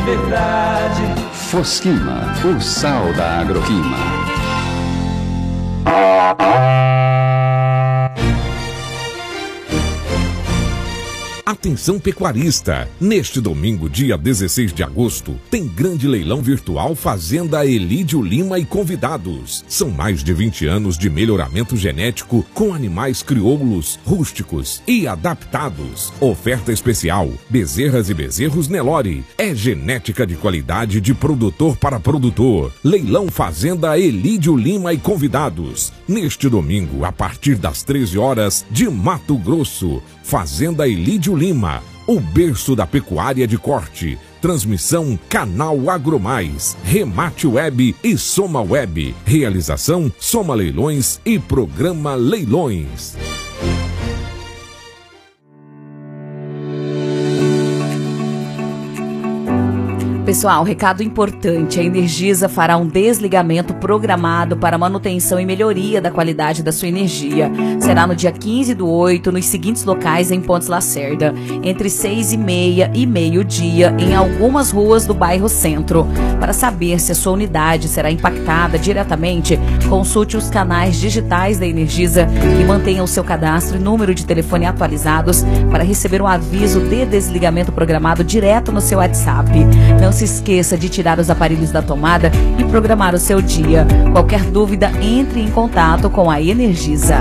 verdade. Fosquima, o sal da agroquima. Atenção pecuarista! Neste domingo, dia 16 de agosto, tem grande leilão virtual Fazenda Elídio Lima e convidados. São mais de 20 anos de melhoramento genético com animais crioulos, rústicos e adaptados. Oferta especial: bezerras e bezerros Nelore. É genética de qualidade de produtor para produtor. Leilão Fazenda Elídio Lima e convidados. Neste domingo, a partir das 13 horas, de Mato Grosso. Fazenda Elídio Lima, o berço da pecuária de corte. Transmissão Canal Agromais, Remate Web e Soma Web. Realização Soma Leilões e Programa Leilões. Pessoal, recado importante: a Energisa fará um desligamento programado para manutenção e melhoria da qualidade da sua energia. Será no dia 15/8, nos seguintes locais em Pontes Lacerda, entre 6h30 e meio-dia, em algumas ruas do bairro Centro. Para saber se a sua unidade será impactada diretamente, consulte os canais digitais da Energisa e mantenha o seu cadastro e número de telefone atualizados para receber um aviso de desligamento programado direto no seu WhatsApp. Não se esqueça de tirar os aparelhos da tomada e programar o seu dia. Qualquer dúvida, entre em contato com a Energisa.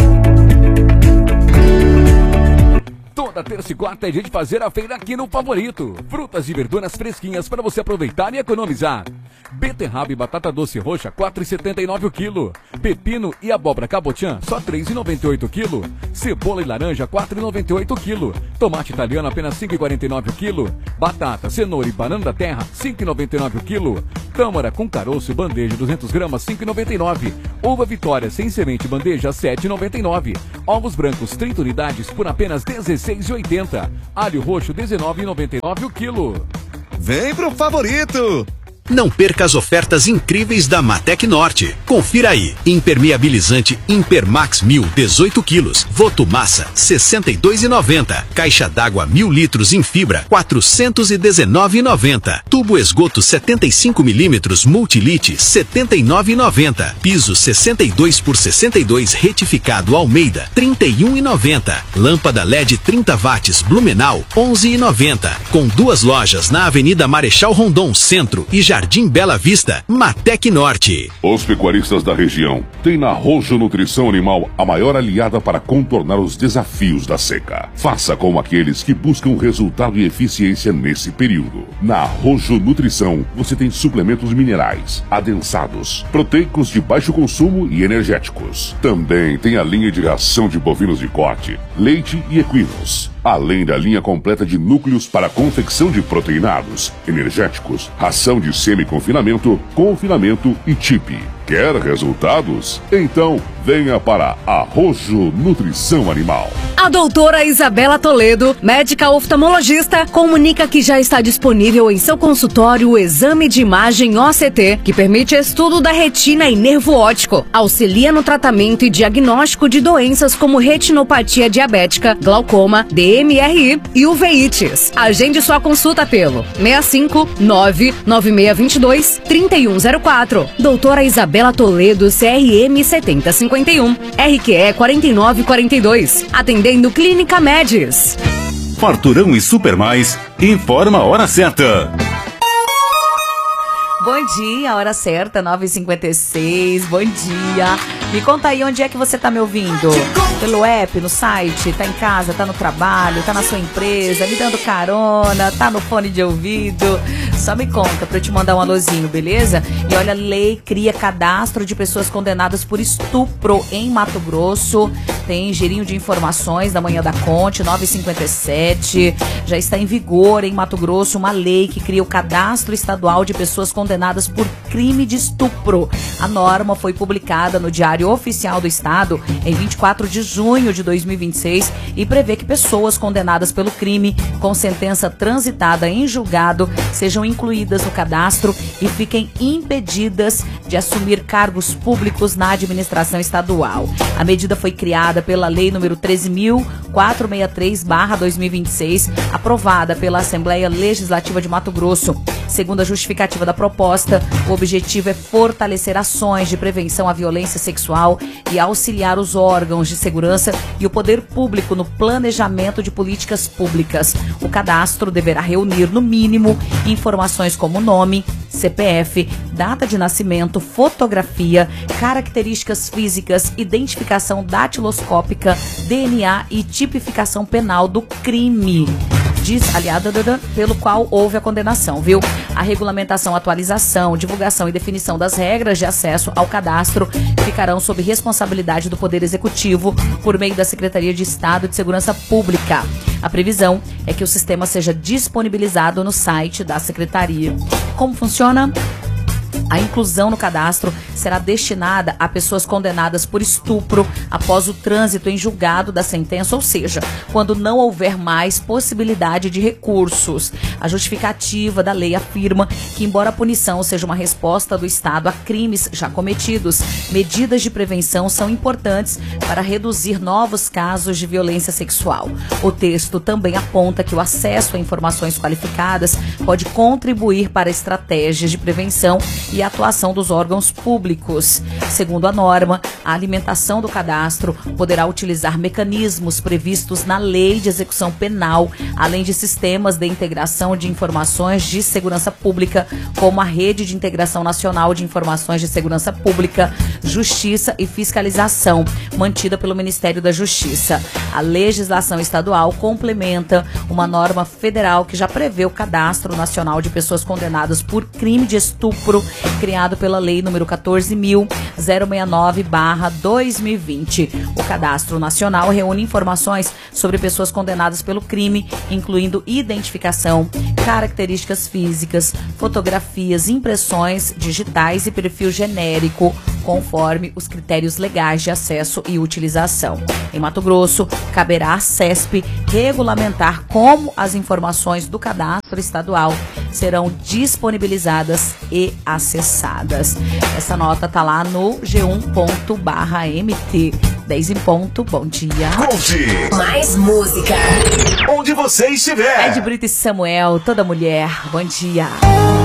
Toda terça e quarta é dia de fazer a feira aqui no Favorito. Frutas e verduras fresquinhas para você aproveitar e economizar. Beterraba e batata doce roxa, R$ 4,79 o quilo. Pepino e abóbora cabotiã, só R$ 3,98 o quilo. Cebola e laranja, R$ 4,98 o quilo. Tomate italiano, apenas R$ 5,49 o quilo. Batata, cenoura e banana da terra, R$ 5,99 o quilo. Tâmara com caroço, bandeja, 200 gramas, R$ 5,99. Uva Vitória, sem semente, bandeja, R$ 7,99. Ovos brancos, 30 unidades, por apenas R$ 16,80. Alho roxo, R$ 19,99 o quilo. Vem pro Favorito! Não perca as ofertas incríveis da Matec Norte. Confira aí. Impermeabilizante Impermax 1000, 18 quilos. Votomassa, R$ 62,90. Caixa d'água 1000 litros em fibra, R$ 419,90. Tubo esgoto 75 milímetros Multilite, R$ 79,90. Piso 62 por 62 retificado Almeida, R$ 31,90. Lâmpada LED 30 watts Blumenau, R$ 11,90. Com 2 lojas na Avenida Marechal Rondon Centro e Jardim Bela Vista. Matec Norte. Os pecuaristas da região têm na Rojo Nutrição Animal a maior aliada para contornar os desafios da seca. Faça como aqueles que buscam resultado e eficiência nesse período. Na Rojo Nutrição você tem suplementos minerais, adensados, proteicos de baixo consumo e energéticos. Também tem a linha de ração de bovinos de corte, leite e equinos. Além da linha completa de núcleos para confecção de proteinados, energéticos, ração de semi-confinamento, confinamento e chip. Quer resultados? Então venha para a Rojo Nutrição Animal. A doutora Isabela Toledo, médica oftalmologista, comunica que já está disponível em seu consultório o exame de imagem OCT, que permite estudo da retina e nervo óptico, auxilia no tratamento e diagnóstico de doenças como retinopatia diabética, glaucoma, DMRI e uveites. Agende sua consulta pelo 65 99622 3104. Doutora Isabela Toledo, CRM 7051, RQE 4942, atendendo Clínica Médis. Farturão e Supermais, informa a hora certa. Bom dia, hora certa, 9h56, bom dia. Me conta aí onde é que você tá me ouvindo. Pelo app, no site, tá em casa, tá no trabalho, tá na sua empresa, me dando carona, tá no fone de ouvido. Só me conta pra eu te mandar um alôzinho, beleza? E olha, lei cria cadastro de pessoas condenadas por estupro em Mato Grosso. Tem girinho de informações da manhã da Conte, 9h57. Já está em vigor em Mato Grosso uma lei que cria o cadastro estadual de pessoas condenadas por crime de estupro. A norma foi publicada no Diário Diário Oficial do Estado em 24 de junho de 2026 e prevê que pessoas condenadas pelo crime com sentença transitada em julgado sejam incluídas no cadastro e fiquem impedidas de assumir cargos públicos na administração estadual. A medida foi criada pela Lei nº 13.463/2026, aprovada pela Assembleia Legislativa de Mato Grosso. Segundo a justificativa da proposta, o objetivo é fortalecer ações de prevenção à violência sexual e auxiliar os órgãos de segurança e o poder público no planejamento de políticas públicas. O cadastro deverá reunir, no mínimo, informações como nome, CPF, data de nascimento, fotografia, características físicas, identificação datiloscópica, DNA e tipificação penal do crime aliada pelo qual houve a condenação, viu? A regulamentação, atualização, divulgação e definição das regras de acesso ao cadastro ficarão sob responsabilidade do Poder Executivo por meio da Secretaria de Estado de Segurança Pública. A previsão é que o sistema seja disponibilizado no site da Secretaria. Como funciona? A inclusão no cadastro será destinada a pessoas condenadas por estupro após o trânsito em julgado da sentença, ou seja, quando não houver mais possibilidade de recursos. A justificativa da lei afirma que, embora a punição seja uma resposta do Estado a crimes já cometidos, medidas de prevenção são importantes para reduzir novos casos de violência sexual. O texto também aponta que o acesso a informações qualificadas pode contribuir para estratégias de prevenção e a atuação dos órgãos públicos. Segundo a norma, a alimentação do cadastro poderá utilizar mecanismos previstos na Lei de Execução Penal, além de sistemas de integração de informações de segurança pública, como a Rede de Integração Nacional de Informações de Segurança Pública, Justiça e Fiscalização, mantida pelo Ministério da Justiça. A legislação estadual complementa uma norma federal que já prevê o Cadastro Nacional de Pessoas Condenadas por Crime de Estupro, criado pela Lei nº 14.069/2020. O Cadastro Nacional reúne informações sobre pessoas condenadas pelo crime, incluindo identificação, características físicas, fotografias, impressões digitais e perfil genérico, conforme os critérios legais de acesso e utilização. Em Mato Grosso, caberá à CESP regulamentar como as informações do cadastro estadual serão disponibilizadas e acessadas. Essa nota tá lá no g1.mt. 10 em ponto, bom dia. Conte Mais música onde você estiver. Ed Brito e Samuel, toda mulher, bom dia.